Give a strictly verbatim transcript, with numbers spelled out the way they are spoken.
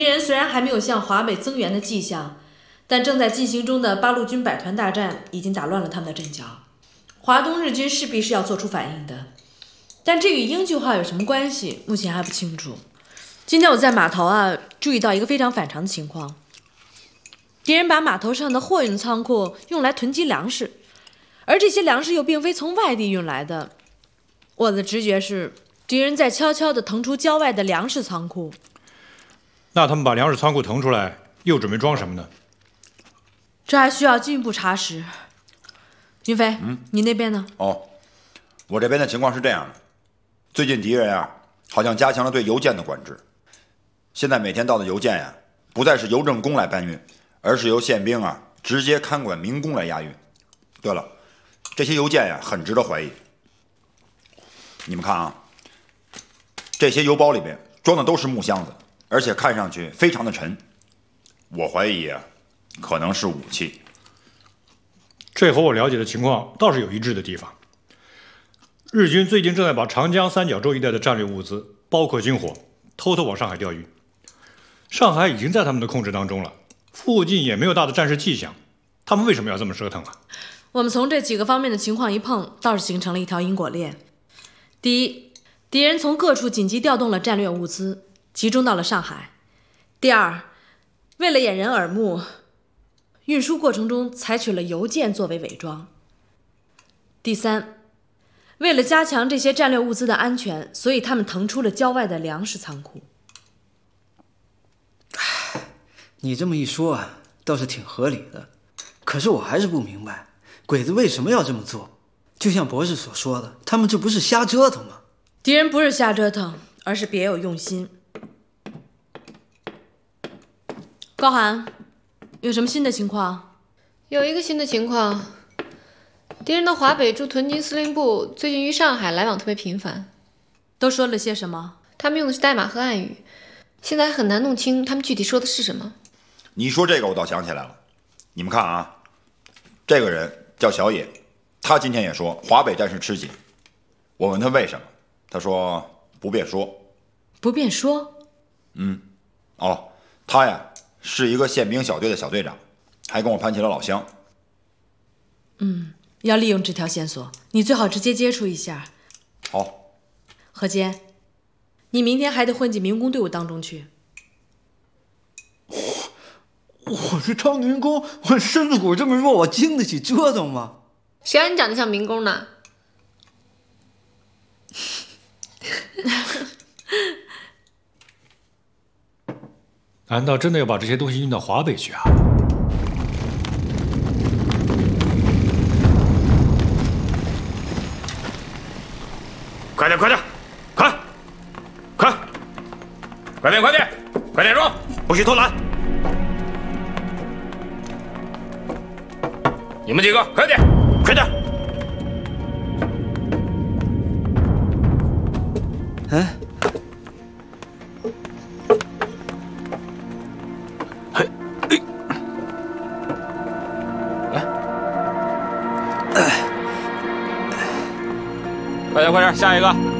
敌人虽然还没有向华北增援的迹象，但正在进行中的八路军百团大战已经打乱了他们的阵脚。华东日军势必是要做出反应的，但这与英句号有什么关系，目前还不清楚。今天我在码头啊，注意到一个非常反常的情况：敌人把码头上的货运仓库用来囤积粮食，而这些粮食又并非从外地运来的。我的直觉是，敌人在悄悄地腾出郊外的粮食仓库。 那他们把粮食仓库腾出来，又准备装什么呢？ 这还需要进一步查实。云飞， 嗯， 你那边呢？ 哦，我这边的情况是这样的，最近敌人啊，好像加强了对邮件的管制。现在每天到的邮件呀、啊，不再是邮政工来搬运，而是由宪兵啊直接看管民工来押运。对了，这些邮件呀、啊，很值得怀疑。你们看啊，这些邮包里边装的都是木箱子，而且看上去非常的沉。我怀疑啊，可能是武器。 这和我了解的情况倒是有一致的地方。日军最近正在把长江三角洲一带的战略物资，包括军火，偷偷往上海调运。上海已经在他们的控制当中了，附近也没有大的战事迹象，他们为什么要这么折腾啊？ 我们从这几个方面的情况一碰，倒是形成了一条因果链。第一，敌人从各处紧急调动了战略物资，集中到了上海。第二，为了掩人耳目，运输过程中采取了邮件作为伪装。第三，为了加强这些战略物资的安全，所以他们腾出了郊外的粮食仓库。 你这么一说啊，倒是挺合理的。可是我还是不明白，鬼子为什么要这么做？就像博士所说的，他们这不是瞎折腾吗？ 敌人不是瞎折腾，而是别有用心。高寒，有什么新的情况？ 有一个新的情况，敌人的华北驻屯军司令部最近与上海来往特别频繁。 都说了些什么？ 他们用的是代码和暗语，现在很难弄清他们具体说的是什么。 你一说这个，我倒想起来了。你们看啊，这个人叫小野，他今天也说华北战事吃紧。我问他为什么，他说不便说。 不便说？ 嗯，哦，他呀是一个宪兵小队的小队长，还跟我攀起了老乡。 嗯，要利用这条线索，你最好直接接触一下。 好。 何坚，你明天还得混进民工队伍当中去。 我是当民工，我身子骨这么弱，我经得起折腾吗？ 谁让你长得像民工呢？ 难道真的要把这些东西运到华北去啊？ 快点，快点，快，快，快点，快点，快点装，不许偷懒！你们几个，快点，快点！ 哎， 嘿，哎，来，快点，快点，下一个！